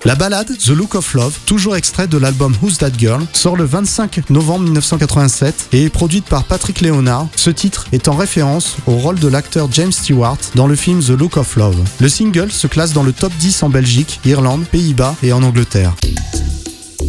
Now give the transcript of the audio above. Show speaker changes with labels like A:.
A: La ballade The Look of Love, toujours extrait de l'album Who's That Girl, sort le 25 novembre 1987 et est produite par Patrick Leonard, ce titre est en référence au rôle de l'acteur James Stewart dans le film The Look of Love. Le single se classe dans le top 10 en Belgique, Irlande, Pays-Bas et en Angleterre.